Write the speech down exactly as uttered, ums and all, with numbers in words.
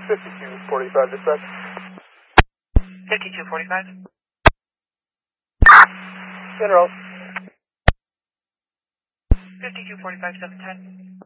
fifty-two forty-five dispatch. fifty-two forty-five. General. fifty-two forty-five, seven ten.